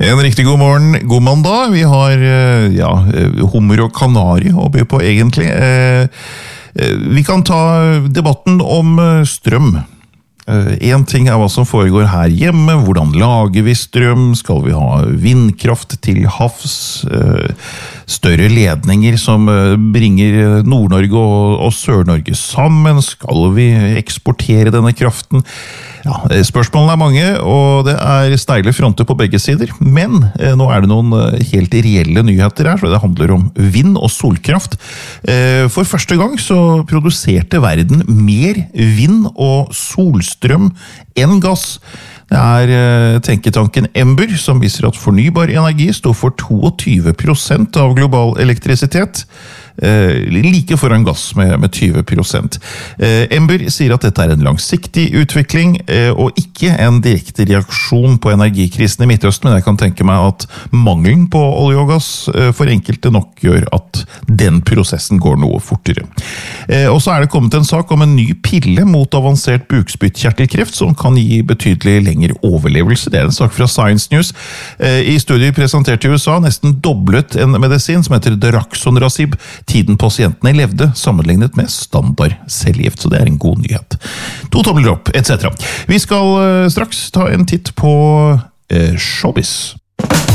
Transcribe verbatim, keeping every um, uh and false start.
En riktig god morgen, god mandag. Vi har ja, hummer og kanari å by på egentlig. Vi kan ta debatten om strøm. En ting er hva som foregår her hjemme, hvordan lager vi strøm, skal vi ha vindkraft til havs, større ledninger som bringer Nord-Norge og Sør-Norge sammen, skal vi eksportere denne kraften? Ja, spørsmålene er mange, og det er steile fronter på begge sider, men nå er det noen helt reelle nyheter her, så det handler om vind og solkraft. For første gang så produserte verden mer vind og solstrøm enn gass. Det er tenketanken Ember som viser at fornybar energi står for tjueto prosent av global elektrisitet, like foran gass med, med tjue prosent. Ember sier at dette er en langsiktig utvikling og ikke en direkte reaksjon på energikrisen i Midtøsten, men jeg kan tenke meg at mangelen på olje og gass for enkelte nok gjør at den prosessen går noe fortere. Og så er det kommet en sak om en ny pille mot avansert bukspyttkjertelkreft som kan gi betydelig lengre overlevelse. Det er en sak fra Science News. I studier presentert i U S A nesten doblet en medisin som heter Daraxonrasib tiden pasientene levde sammenlignet med standard cellegift, så det er en god nyhet. To tomler opp, et cetera. Vi skal straks ta en titt på eh, showbiz.